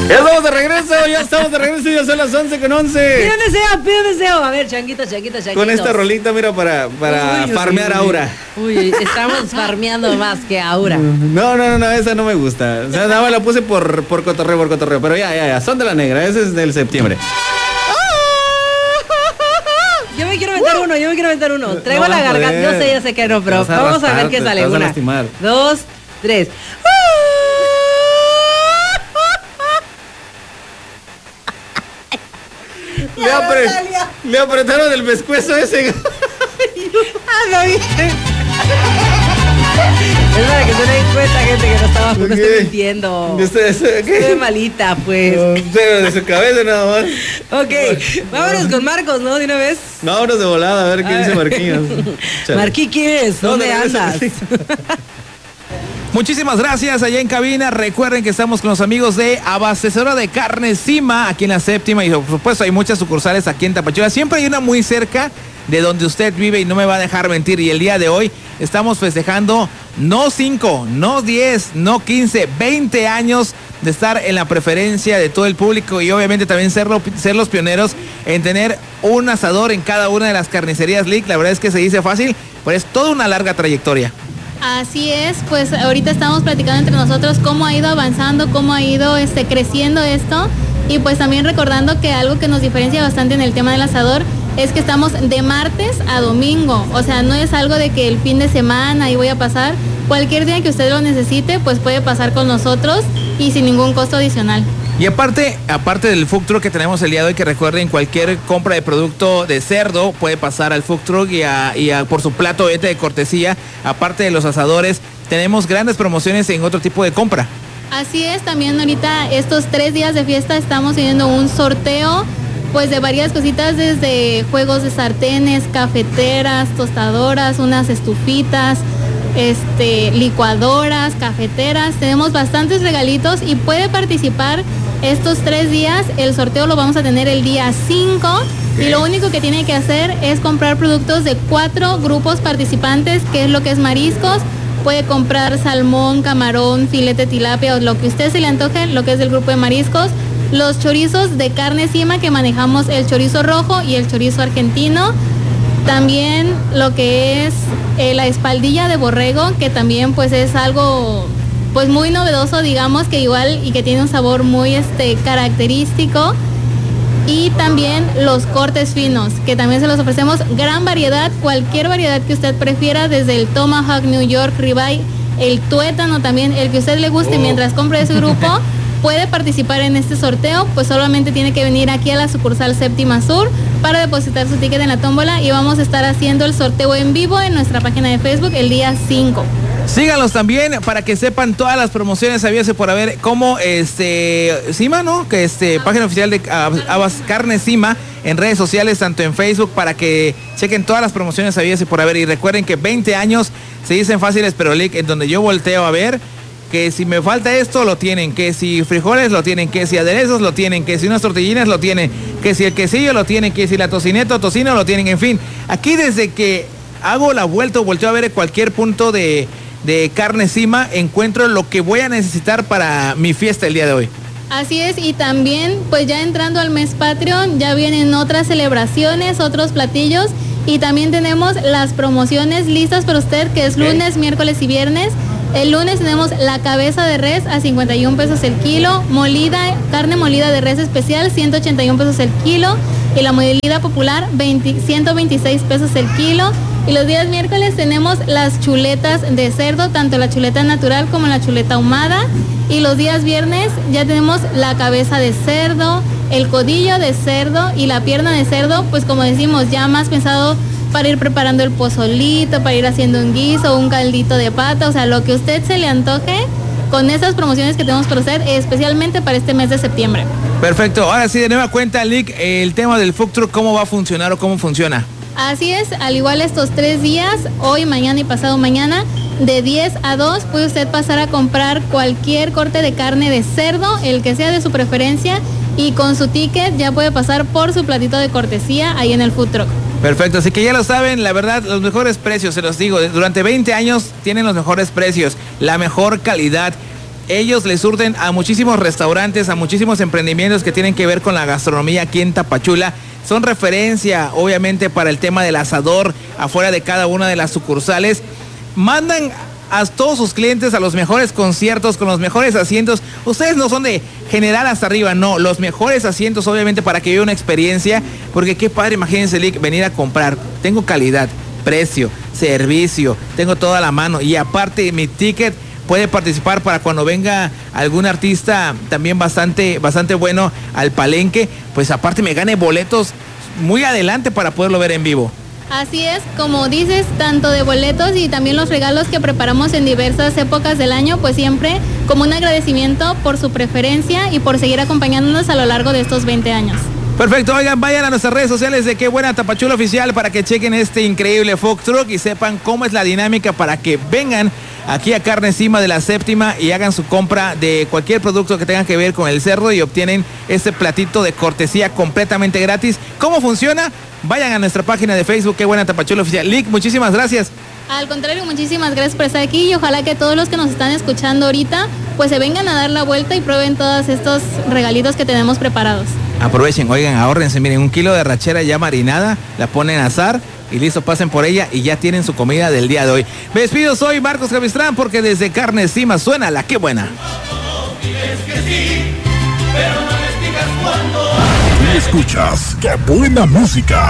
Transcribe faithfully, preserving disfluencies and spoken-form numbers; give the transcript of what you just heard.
Ya estamos de regreso, ya estamos de regreso, ya son las once con once. Pide un deseo, pide un deseo. A ver, changuito, changuito, changuito. Con esta rolita, mira, para, para uy, farmear uy, aura. Uy, uy, estamos farmeando más que aura. No, no, no, no, esa no me gusta. O sea, nada más la puse por, por cotorreo, por cotorreo. Pero ya, ya, ya, son de la negra, ese es del septiembre. Yo me quiero meter uno, yo me quiero meter uno. Traigo no la garganta, yo sé, ya sé que no, pero vamos a ver qué sale. Una, dos, tres. Le, apre le apretaron el pescuezo ese. Ah, no viste. Es para que se den cuenta, gente, que no estaba, no estoy mintiendo. Estoy malita, pues. Pero de su cabeza nada más. Ok, vámonos con Marcos, ¿no? De una vez. No, vámonos de volada, a ver qué a dice Marquillos. Marquí, ¿qué es? ¿Dónde no, andas? Muchísimas gracias allá en cabina. Recuerden que estamos con los amigos de Abastecedora de Carne Cima, aquí en la séptima, y por supuesto hay muchas sucursales aquí en Tapachula. Siempre hay una muy cerca de donde usted vive y no me va a dejar mentir. Y el día de hoy estamos festejando no cinco, no diez, no quince, veinte años de estar en la preferencia de todo el público y obviamente también ser, lo, ser los pioneros en tener un asador en cada una de las carnicerías Lick. La verdad es que se dice fácil, pero es toda una larga trayectoria. Así es, pues ahorita estamos platicando entre nosotros cómo ha ido avanzando, cómo ha ido este, creciendo esto y pues también recordando que algo que nos diferencia bastante en el tema del asador es que estamos de martes a domingo, o sea, no es algo de que el fin de semana ahí voy a pasar, cualquier día que usted lo necesite pues puede pasar con nosotros y sin ningún costo adicional. Y aparte, aparte del food truck que tenemos el día de hoy, que recuerden, cualquier compra de producto de cerdo puede pasar al food truck y, a, y a, por su plato este de cortesía. Aparte de los asadores, tenemos grandes promociones en otro tipo de compra. Así es, también ahorita estos tres días de fiesta estamos teniendo un sorteo pues de varias cositas, desde juegos de sartenes, cafeteras, tostadoras, unas estufitas, este, licuadoras, cafeteras. Tenemos bastantes regalitos y puede participar estos tres días. El sorteo lo vamos a tener el día cinco y lo único que tiene que hacer es comprar productos de cuatro grupos participantes, que es lo que es mariscos. Puede comprar salmón, camarón, filete, tilapia o lo que a usted se le antoje, lo que es del grupo de mariscos. Los chorizos de Carne Cima, que manejamos el chorizo rojo y el chorizo argentino. También lo que es eh, la espaldilla de borrego, que también pues es algo pues muy novedoso, digamos, que igual y que tiene un sabor muy este característico. Y también los cortes finos, que también se los ofrecemos gran variedad, cualquier variedad que usted prefiera, desde el Tomahawk, New York, ribeye, el tuétano también, el que a usted le guste. Oh. Mientras compre de su grupo, puede participar en este sorteo, pues solamente tiene que venir aquí a la sucursal Séptima Sur para depositar su ticket en la tómbola y vamos a estar haciendo el sorteo en vivo en nuestra página de Facebook el día cinco. Síganlos también para que sepan todas las promociones habidas por haber, como este Cima, ¿no? Que este página oficial de Abas Carne Cima en redes sociales, tanto en Facebook, para que chequen todas las promociones habidas por haber. Y recuerden que veinte años se dicen fáciles, pero Lick, en donde yo volteo a ver que si me falta esto lo tienen, que si frijoles lo tienen, que si aderezos lo tienen, que si unas tortillinas lo tienen, que si el quesillo lo tienen, que si la tocineta o tocino lo tienen, en fin. Aquí desde que hago la vuelta o volteo a ver cualquier punto de de Carne Cima, encuentro lo que voy a necesitar para mi fiesta el día de hoy. Así es, y también pues ya entrando al mes patrio, ya vienen otras celebraciones, otros platillos, y también tenemos las promociones listas para usted, que es lunes, okay, miércoles y viernes. El lunes tenemos la cabeza de res a cincuenta y un pesos el kilo, molida, carne molida de res especial ciento ochenta y un pesos el kilo, y la molida popular veinte, ciento veintiséis pesos el kilo. Y los días miércoles tenemos las chuletas de cerdo, tanto la chuleta natural como la chuleta ahumada. Y los días viernes ya tenemos la cabeza de cerdo, el codillo de cerdo y la pierna de cerdo, pues como decimos, ya más pensado para ir preparando el pozolito, para ir haciendo un guiso, un caldito de pata, o sea, lo que a usted se le antoje con esas promociones que tenemos para hacer, especialmente para este mes de septiembre. Perfecto, ahora sí, de nueva cuenta, Lick, el tema del food truck, ¿cómo va a funcionar o cómo funciona? Así es, al igual estos tres días, hoy, mañana y pasado mañana, de diez a dos, puede usted pasar a comprar cualquier corte de carne de cerdo, el que sea de su preferencia, y con su ticket ya puede pasar por su platito de cortesía ahí en el food truck. Perfecto, así que ya lo saben, la verdad, los mejores precios, se los digo, durante veinte años tienen los mejores precios, la mejor calidad. Ellos le surten a muchísimos restaurantes, a muchísimos emprendimientos que tienen que ver con la gastronomía aquí en Tapachula. Son referencia, obviamente, para el tema del asador afuera de cada una de las sucursales. Mandan a todos sus clientes a los mejores conciertos con los mejores asientos. Ustedes no son de general hasta arriba, no, los mejores asientos obviamente para que viva una experiencia, porque qué padre, imagínense, Lick, venir a comprar. Tengo calidad, precio, servicio, tengo toda la mano y aparte mi ticket puede participar para cuando venga algún artista también bastante, bastante bueno al palenque, pues aparte me gane boletos muy adelante para poderlo ver en vivo. Así es, como dices, tanto de boletos y también los regalos que preparamos en diversas épocas del año, pues siempre como un agradecimiento por su preferencia y por seguir acompañándonos a lo largo de estos veinte años. Perfecto, oigan, vayan a nuestras redes sociales de Qué Buena Tapachula Oficial para que chequen este increíble food truck y sepan cómo es la dinámica para que vengan aquí a Carne Encima de la Séptima y hagan su compra de cualquier producto que tenga que ver con el cerdo y obtienen este platito de cortesía completamente gratis. ¿Cómo funciona? Vayan a nuestra página de Facebook, Qué Buena Tapachula Oficial. Lick, muchísimas gracias. Al contrario, muchísimas gracias por estar aquí y ojalá que todos los que nos están escuchando ahorita pues se vengan a dar la vuelta y prueben todos estos regalitos que tenemos preparados. Aprovechen, oigan, ahórrense, miren, un kilo de arrachera ya marinada, la ponen a asar y listo, pasen por ella y ya tienen su comida del día de hoy. Me despido, soy Marcos Capistrán porque desde Carne Encima suena la Qué Buena. Escuchas Qué Buena Música.